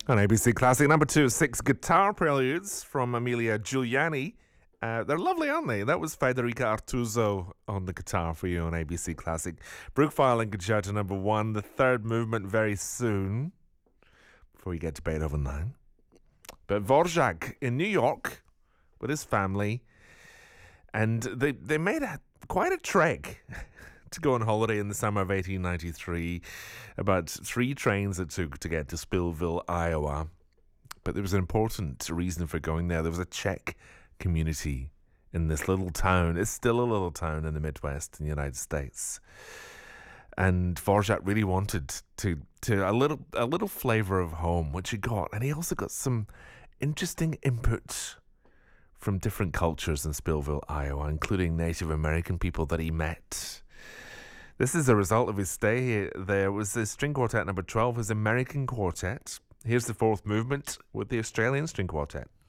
On ABC Classic, number 2, 6 guitar preludes from Amelia Giuliani. They're lovely, aren't they? That was Federica Artuso on the guitar for you on ABC Classic. Brookfile and Concerto number 1, the third movement very soon, before you get to Beethoven 9. But Dvorak in New York with his family, and they made quite a trek to go on holiday in the summer of 1893. About 3 trains it took to get to Spillville, Iowa. But there was an important reason for going there. There was a Czech community in this little town. It's still a little town in the Midwest in the United States. And Dvorak really wanted to a little flavor of home, which he got. And he also got some interesting input from different cultures in Spillville, Iowa, including Native American people that he met. This is a result of his stay there. It was the string quartet number 12, his American quartet. Here's the fourth movement with the Australian string quartet.